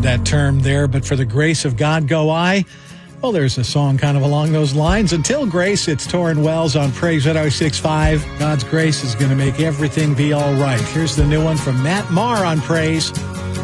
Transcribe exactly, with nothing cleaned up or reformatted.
that term there, but for the grace of God go I. Well, there's a song kind of along those lines. Until Grace, it's Torrin Wells on Praise one oh six point five. God's grace is going to make everything be all right. Here's the new one from Matt Maher on Praise.